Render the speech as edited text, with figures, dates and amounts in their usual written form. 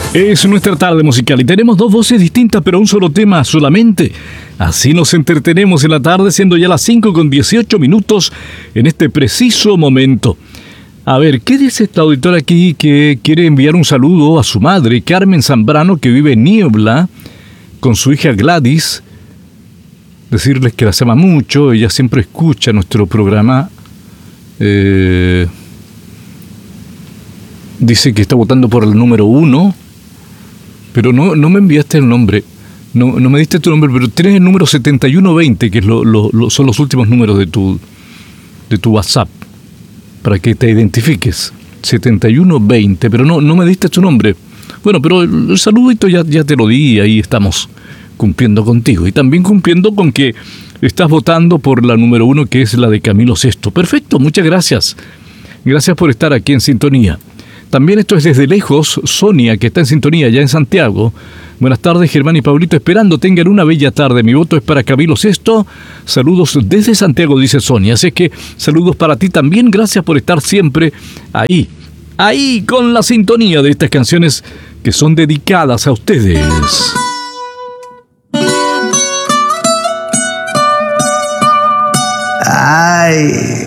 Es nuestra tarde musical y tenemos dos voces distintas pero un solo tema solamente. Así nos entretenemos en la tarde, siendo ya las 5:18 en este preciso momento. A ver, ¿qué dice esta auditora aquí que quiere enviar un saludo a su madre, Carmen Zambrano, que vive en Niebla, con su hija Gladys? Decirles que las ama mucho, ella siempre escucha nuestro programa. Dice que está votando por el número 1, pero no me enviaste el nombre. No me diste tu nombre, pero tienes el número 7120, que son los últimos números de tu WhatsApp, para que te identifiques. 7120, pero no me diste tu nombre. Bueno, pero el saludito ya te lo di, ahí estamos cumpliendo contigo. Y también cumpliendo con que estás votando por la número 1, que es la de Camilo VI. Perfecto, muchas gracias. Gracias por estar aquí en sintonía. También esto es desde lejos, Sonia, que está en sintonía ya en Santiago. Buenas tardes, Germán y Pablito, esperando tengan una bella tarde. Mi voto es para Camilo VI. Saludos desde Santiago, dice Sonia. Así que saludos para ti también. Gracias por estar siempre ahí con la sintonía de estas canciones que son dedicadas a ustedes. Ay,